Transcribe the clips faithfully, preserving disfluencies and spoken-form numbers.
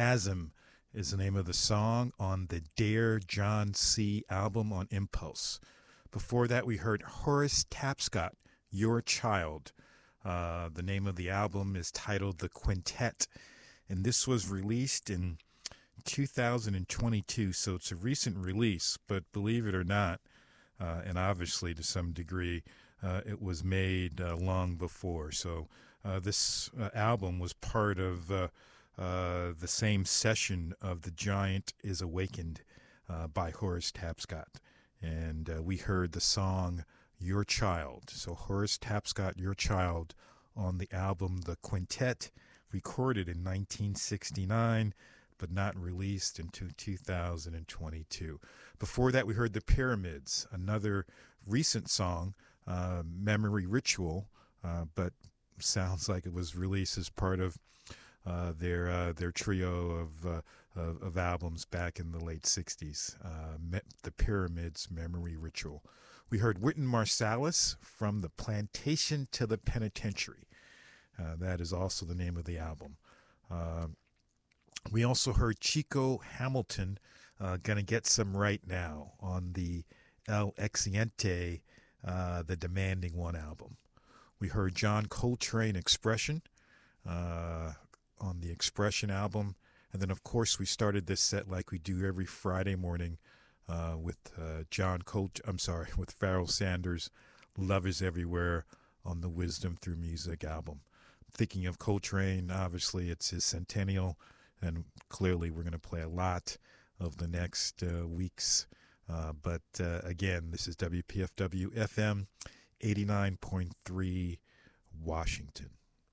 Chasm is the name of the song on the Dare John C. album on Impulse. Before that, we heard Horace Tapscott, Your Child. Uh, the name of the album is titled The Quintet, and this was released in two thousand twenty-two, so it's a recent release, but believe it or not, uh, and obviously to some degree, uh, it was made uh, long before. So uh, this uh, album was part of uh, uh, the same session of The Giant is Awakened uh, by Horace Tapscott. And uh, we heard the song Your Child. So Horace Tapscott, Your Child, on the album The Quintet, recorded in nineteen sixty-nine, but not released until two thousand twenty-two. Before that, we heard The Pyramids, another recent song, uh, Memory Ritual, uh, but sounds like it was released as part of uh, their uh, their trio of, uh, of of albums back in the late sixties. Uh, Me- The Pyramids, Memory Ritual. We heard Wynton Marsalis, From the Plantation to the Penitentiary. Uh, that is also the name of the album. Uh, we also heard Chico Hamilton, uh, Gonna Get Some Right Now, on the El Exciente, uh, the Demanding One album. We heard John Coltrane, Expression, uh, on the Expression album. And then, of course, we started this set like we do every Friday morning uh, with uh, John Colt. I'm sorry, with Pharoah Sanders, Love Is Everywhere, on the Wisdom Through Music album. Thinking of Coltrane, obviously it's his centennial, and clearly we're going to play a lot of the next uh, weeks. Uh, but uh, again, this is W P F W F M eighty-nine point three, Washington.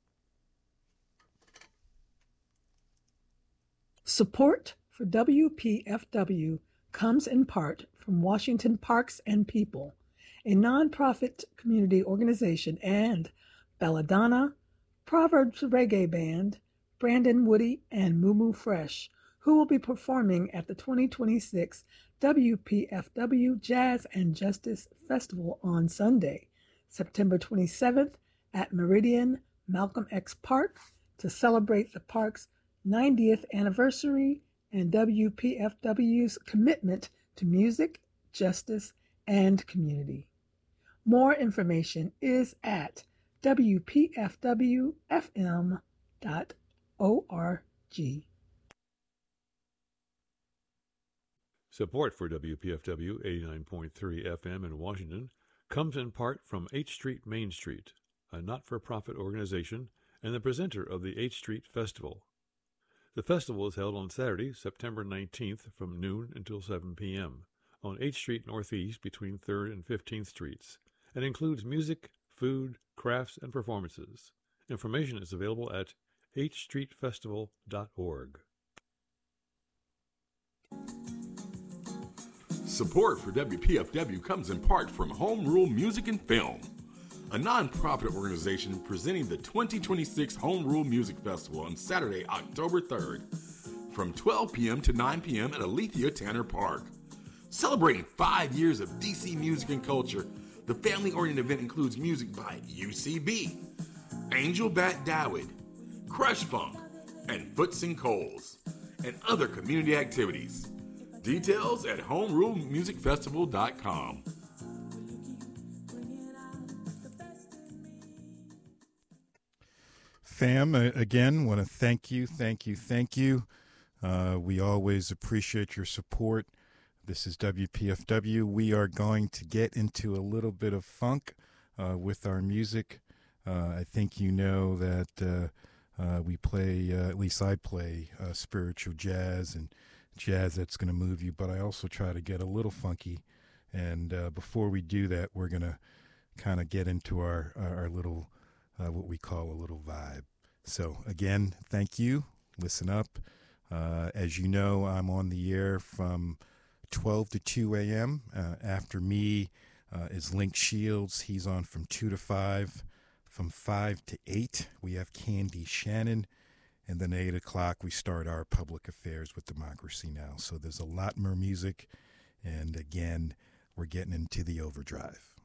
Support for W P F W comes in part from Washington Parks and People, a nonprofit community organization, and Belladonna, Proverbs Reggae Band, Brandon Woody, and Moo Fresh, who will be performing at the twenty twenty-six W P F W Jazz and Justice Festival on Sunday, September twenty-seventh at Meridian Malcolm X Park to celebrate the park's ninetieth anniversary and W P F W's commitment to music, justice, and community. More information is at W P F W F M dot org. Support for W P F W eighty-nine point three F M in Washington comes in part from H Street Main Street, a not-for-profit organization and the presenter of the H Street Festival. The festival is held on Saturday, September nineteenth from noon until seven p.m. on H Street Northeast between third and fifteenth Streets, and includes music, food, crafts, and performances. Information is available at h street festival dot org. Support for W P F W comes in part from Home Rule Music and Film, a non-profit organization presenting the twenty twenty-six Home Rule Music Festival on Saturday, October third, from twelve p.m. to nine p.m. at Alethea Tanner Park. Celebrating five years of D C music and culture, the family-oriented event includes music by U C B, Angel Bat Dawid, Crush Funk, and Foots and Coles, and other community activities. Details at home rule music festival dot com. Fam, uh, again, want to thank you, thank you, thank you. Uh, we always appreciate your support. This is W P F W. We are going to get into a little bit of funk uh, with our music. Uh, I think you know that uh, uh, we play, uh, at least I play, uh, spiritual jazz and jazz that's going to move you, but I also try to get a little funky. And uh, before we do that, we're going to kind of get into our, our little, uh, what we call a little vibe. So again, thank you. Listen up. Uh, as you know, I'm on the air from twelve to two a.m. Uh, after me uh, is Link Shields. He's on from two to five. From five to eight, we have Candy Shannon. And then at eight o'clock, we start our public affairs with Democracy Now! So there's a lot more music. And again, we're getting into the overdrive.